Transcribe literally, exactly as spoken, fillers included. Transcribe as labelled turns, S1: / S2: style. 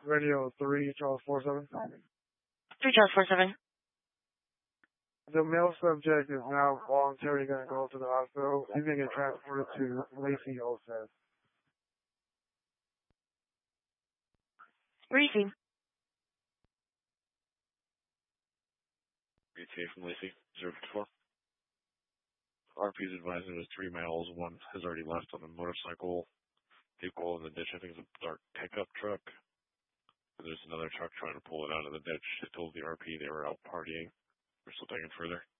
S1: Radio three, Charles four seven.
S2: three Charles four seven.
S1: The male subject is now voluntarily going to go to the hospital. He's going to get transferred to Lacey Olsen.
S2: Lacey.
S3: E T A from Lacey, zero fifty-four. R P's advising was three males. One has already left on a motorcycle. Vehicle in the ditch. I think it's a dark pickup truck. There's another truck trying to pull it out of the ditch. They told the R P they were out partying. We're still taking further.